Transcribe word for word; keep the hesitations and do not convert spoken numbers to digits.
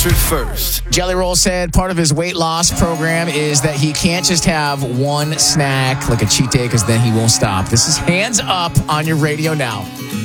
answered first. Jelly Roll said part of his weight loss program is that he can't just have one snack like a cheat day because then he won't stop. This is Hands Up on your radio now.